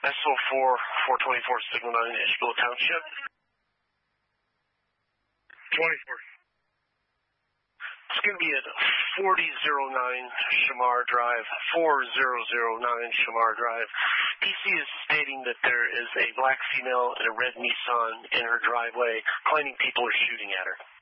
SO4, 424 Signal 9, Ishbilla Township. 24. It's going to be at 4009 Shamar Drive, 4009 Shamar Drive. PC is stating that there is a black female in a red Nissan in her driveway, claiming people are shooting at her.